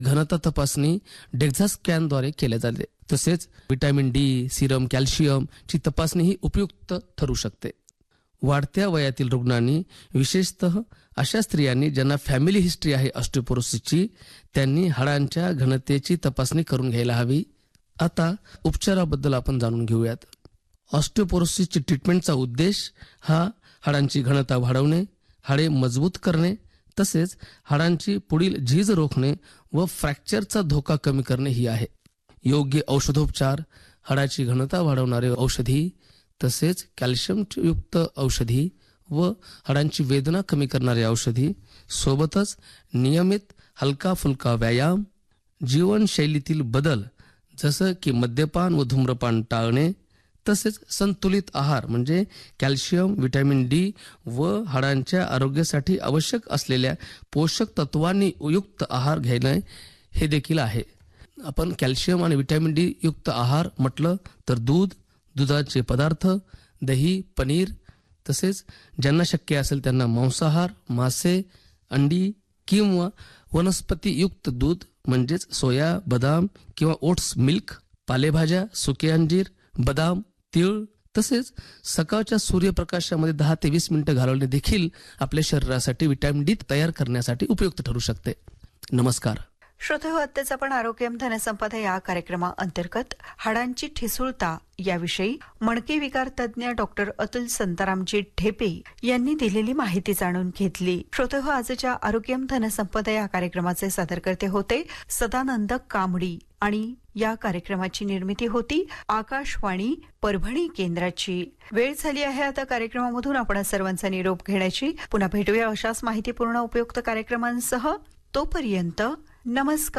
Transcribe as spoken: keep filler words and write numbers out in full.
घनता तपासणी डेक्झा स्कॅनद्वारे केल्या जाते. तसेच व्हिटॅमिन डी, सिरम कॅल्शियम ची तपासणी ही उपयुक्त ठरू शकते. वाढत्या वयातील रुग्णांनी, विशेषतः अशा स्त्रियांनी ज्यांना फॅमिली हिस्ट्री आहे ऑस्टिओपोरोसिसची, त्यांनी हाडांच्या घनतेची तपासणी करून घ्यायला हवी. आता उपचाराबद्दल आपण जाणून घेऊयात. ऑस्टिओपोरोसिसची ट्रीटमेंटचा उद्देश हा हाडांची घनता वाढवणे, हाडे मजबूत करणे, तसेच हाडांची पुढील झीज रोखणे व फ्रॅक्चरचा धोका कमी करणे ही आहे. योग्य औषधोपचार, हाडाची घनता वाढवणारे औषधी, तसेच कॅल्शियम युक्त औषधी व हाडांची वेदना कमी करणारे औषधी, सोबतच नियमित हलका फुलका व्यायाम, जीवनशैलीतील बदल जसं की मद्यपान व धूम्रपान टाळणे, तसेच संतुलित आहार म्हणजे कॅल्शियम, व्हिटॅमिन डी व हाडांच्या आरोग्यासाठी आवश्यक असलेल्या पोषक तत्वांनी युक्त आहार घेणे हे देखील आहे. आपण कॅल्शियम आणि व्हिटॅमिन डी युक्त आहार म्हटलं तर दूध, दुधाचे पदार्थ, दही, पनीर, तसेच ज्यांना शक्य असेल त्यांना मांसाहार, मासे, अंडी किंवा वनस्पतीयुक्त दूध म्हणजेच सोया, बदाम किंवा ओट्स मिल्क, पालेभाज्या, सुके अंजीर, बदाम, तीळ, तसेच सकाळच्या सूर्यप्रकाशामध्ये दहा ते वीस मिनिटं घालवणे देखील आपल्या शरीरासाठी व्हिटॅमिन डी तयार करण्यासाठी उपयुक्त ठरू शकते. नमस्कार. श्रोतेहो, आत्ताच आपण आरोग्यम धनसंपदा या कार्यक्रमाअंतर्गत हाडांची ठिसूळता याविषयी मणके विकार तज्ज्ञ डॉक्टर अतुल संतारामजी ढेपे यांनी दिलेली माहिती जाणून घेतली. श्रोतेहो, आजच्या आरोग्यम धनसंपदा या कार्यक्रमाचे सादरकर्ते होते सदानंद कांबडी आणि या कार्यक्रमाची निर्मिती होती आकाशवाणी परभणी केंद्राची. वेळ झाली आहे आता कार्यक्रमामधून आपण सर्वांचा निरोप घेण्याची. पुन्हा भेटूया अशाच माहितीपूर्ण उपयुक्त कार्यक्रमांसह. तोपर्यंत नमस्कार.